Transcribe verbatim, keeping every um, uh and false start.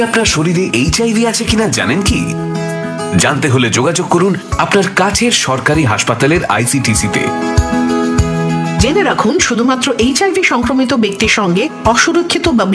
আপনার শরীরে এইচআইভি আছে কিনা জানেন কি? জানতে হলে যোগাযোগ করুন আপনার কাছের সরকারি হাসপাতালের আইসিটিসি তে। জেনে রাখুন, শুধুমাত্র এইচআইভি সংক্রমিত ব্যক্তির সঙ্গে অসুরক্ষিত বা